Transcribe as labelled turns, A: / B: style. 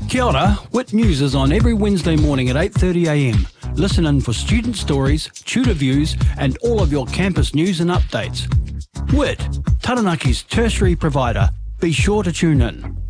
A: Kia ora, WIT News is on every Wednesday morning at 8:30am. Listen in for student stories, tutor views and all of your campus news and updates. WIT, Taranaki's tertiary provider. Be sure to tune in.